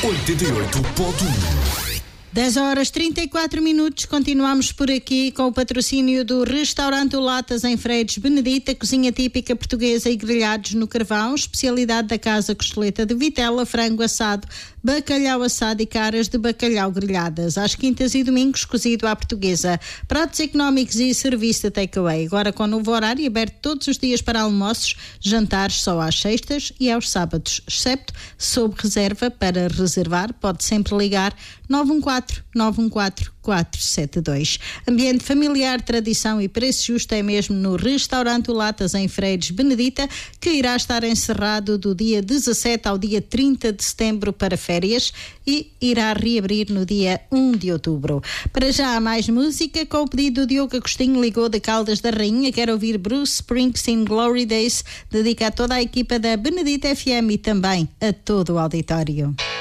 88.1. 10h34, continuamos por aqui com o patrocínio do Restaurante Latas em Frades Benedita, cozinha típica portuguesa e grelhados no carvão, especialidade da casa costeleta de vitela, frango assado, bacalhau assado e caras de bacalhau grelhadas. Às quintas e domingos, cozido à portuguesa. Pratos económicos e serviço de takeaway. Agora com novo horário, aberto todos os dias para almoços, jantares só às sextas e aos sábados, excepto sob reserva. Para reservar, pode sempre ligar 914-914-472. Ambiente familiar, tradição e preço justo é mesmo no Restaurante Latas em Frades Benedita, que irá estar encerrado do dia 17 ao dia 30 de setembro para férias e irá reabrir no dia 1 de outubro. Para já há mais música, com o pedido do Diogo Agostinho, ligou de Caldas da Rainha, quer ouvir Bruce Springsteen Glory Days, dedica a toda a equipa da Benedita FM e também a todo o auditório.